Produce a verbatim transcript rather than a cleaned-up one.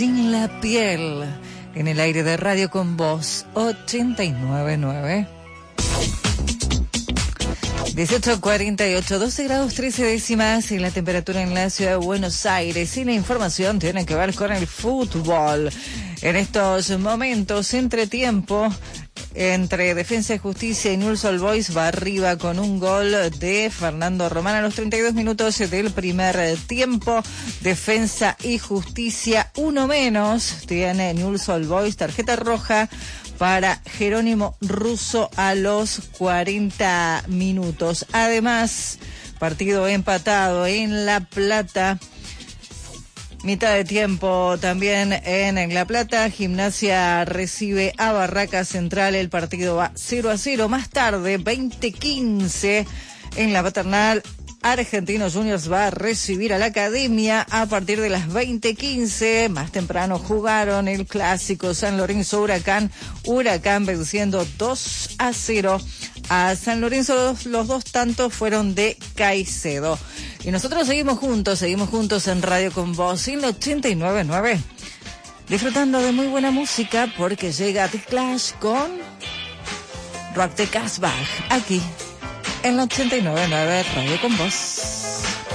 Sin la piel, en el aire de Radio Con Voz ochenta y nueve punto nueve. dieciocho cuarenta y ocho, doce grados trece décimas y la temperatura en la ciudad de Buenos Aires. Y la información tiene que ver con el fútbol. En estos momentos, entretiempo, entre Defensa y Justicia y Newell's Old Boys va arriba con un gol de Fernando Román a los treinta y dos minutos del primer tiempo. Defensa y Justicia, uno menos, tiene Newell's Old Boys, tarjeta roja para Jerónimo Russo a los cuarenta minutos. Además, partido empatado en La Plata. Mitad de tiempo también en La Plata. Gimnasia recibe a Barraca Central. El partido va cero a cero. Más tarde, veinte quince, en La Paternal, Argentinos Juniors va a recibir a la Academia a partir de las veinte quince. Más temprano jugaron el clásico San Lorenzo Huracán. Huracán venciendo dos a cero a San Lorenzo. Los, los dos tantos fueron de Caicedo. Y nosotros seguimos juntos, seguimos juntos en Radio Con Voz en la ochenta y nueve punto nueve. Disfrutando de muy buena música porque llega The Clash con Rock the Casbah aquí en la ochenta y nueve punto nueve Radio Con Voz.